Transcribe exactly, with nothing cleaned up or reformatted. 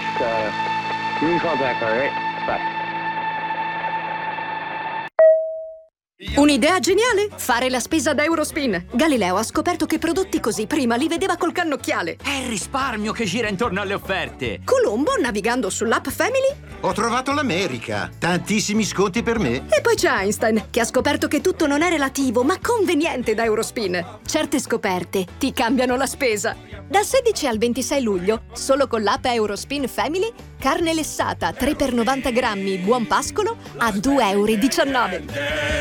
uh, you can call back, all right? Bye. Un'idea geniale? Fare la spesa da Eurospin. Galileo ha scoperto che prodotti così prima li vedeva col cannocchiale. È il risparmio che gira intorno alle offerte. Colombo, navigando sull'app Family. Ho trovato l'America. Tantissimi sconti per me. E poi c'è Einstein, che ha scoperto che tutto non è relativo, ma conveniente da Eurospin. Certe scoperte ti cambiano la spesa. Dal sedici al ventisei luglio, solo con l'app Eurospin Family, carne lessata tre per novanta grammi buon pascolo a due e diciannove euro.